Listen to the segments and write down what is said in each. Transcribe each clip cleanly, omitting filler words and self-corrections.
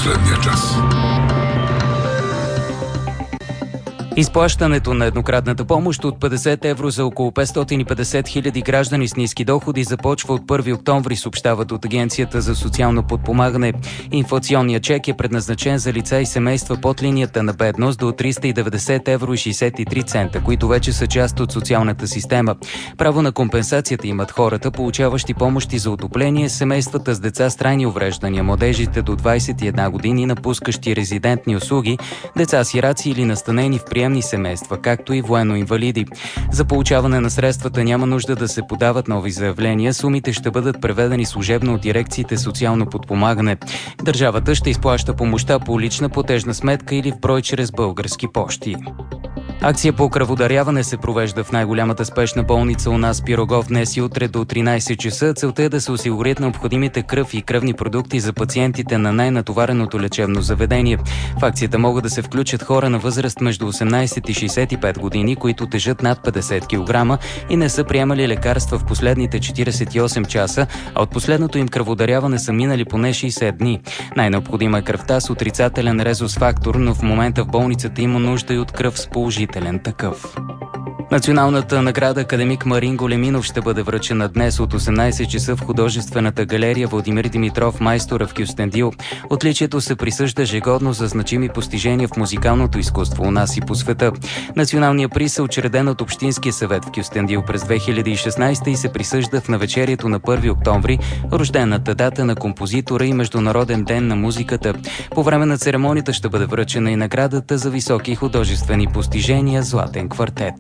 последния час. Изплащането на еднократната помощ от 50 евро за около 550 хиляди граждани с ниски доходи започва от 1 октомври, съобщават от Агенцията за социално подпомагане. Инфлационният чек е предназначен за лица и семейства под линията на бедност до 390 евро и 63 цента, които вече са част от социалната система. Право на компенсацията имат хората, получаващи помощи за отопление, семействата с деца с трайни увреждания, младежите до 21 години, напускащи резидентни услуги, деца-сираци или настанени в приемни семейства, както и военно-инвалиди. За получаване на средствата няма нужда да се подават нови заявления. Сумите ще бъдат преведени служебно от дирекциите социално подпомагане. Държавата ще изплаща помощта по лична платежна сметка или в брой чрез български пощи. Акция по кръводаряване се провежда в най-голямата спешна болница у нас Пирогов днес и утре до 13 часа. Целта е да се осигурят необходимите кръв и кръвни продукти за пациентите на най-натовареното лечебно заведение. В акцията могат да се включат хора на възраст между 18 и 65 години, които тежат над 50 кг и не са приемали лекарства в последните 48 часа, а от последното им кръводаряване са минали поне 60 дни. Най-необходима е кръвта с отрицателен резус фактор, но в момента в болницата има нужда и от кръв с положителен такъв. Националната награда академик Марин Големинов ще бъде връчена днес от 18 часа в художествената галерия Владимир Димитров Майстора в Кюстендил. Отличието се присъжда ежегодно за значими постижения в музикалното изкуство у нас и по света. Националният приз е учреден от Общинския съвет в Кюстендил през 2016 и се присъжда в навечерието на 1 октомври, рождената дата на композитора и Международен ден на музиката. По време на церемонията ще бъде връчена и наградата за високи художествени постижения «Златен квартет».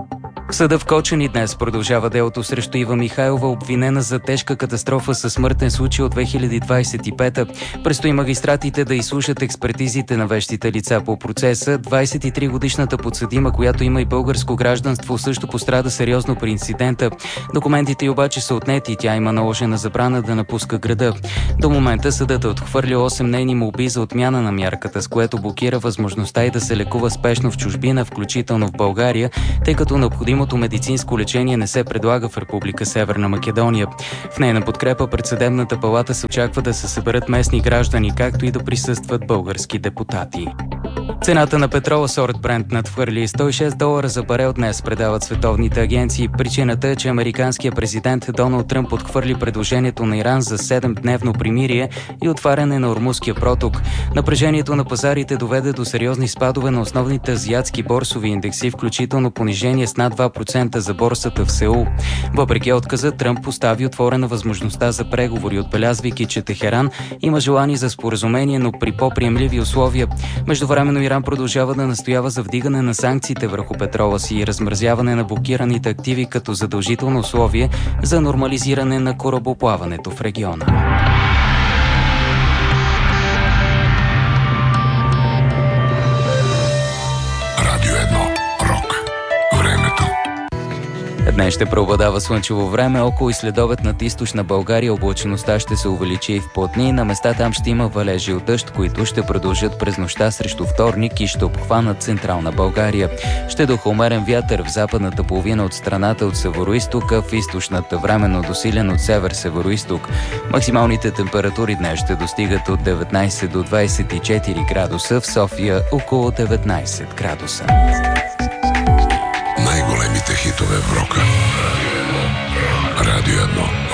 В съда в Кочани днес продължава делото срещу Ива Михайлова, обвинена за тежка катастрофа със смъртен случай от 2025-та. Предстои магистратите да изслушат експертизите на вещите лица по процеса. 23-годишната подсъдима, която има и българско гражданство, също пострада сериозно при инцидента. Документите й обаче са отнети и тя има наложена забрана да напуска града. До момента съдът е отхвърлил 8 нейни молби за отмяна на мярката, с което блокира възможността й да се лекува спешно в чужбина, включително в България, тъй като необходимото медицинско лечение не се предлага в Република Северна Македония. В нейна подкрепа пред Съдебната палата се очаква да се съберат местни граждани, както и да присъстват български депутати. Цената на петрола сорт Брент надхвърли $106 за барел днес, предават световните агенции. Причината е, че американският президент Доналд Тръмп отхвърли предложението на Иран за 7-дневно примирие и отваряне на Ормузския проток. Напрежението на пазарите доведе до сериозни спадове на основните азиатски борсови индекси, включително понижение с над 2% за борсата в Сеул. Въпреки отказа, Тръмп постави отворена възможността за преговори, отбелязвайки, че Техеран има желание за споразумение, но при по-приемливи условия. Междувременно Иран продължава да настоява за вдигане на санкциите върху петрола си и размразяване на блокираните активи като задължително условие за нормализиране на корабоплаването в региона. Радио 1. Рок. Времето. Днес ще преобладава слънчево време, около и следобед над източна България облачността ще се увеличи и в плотни. На места там ще има валежи от дъжд, които ще продължат през нощта срещу вторник и ще обхванат централна България. Ще духа умерен вятър в западната половина от страната от североизтока, в източната временно досилен от север-североизток. Максималните температури днес ще достигат от 19 до 24 градуса, в София около 19 градуса. Най-големите хитове в рока. Радио 1.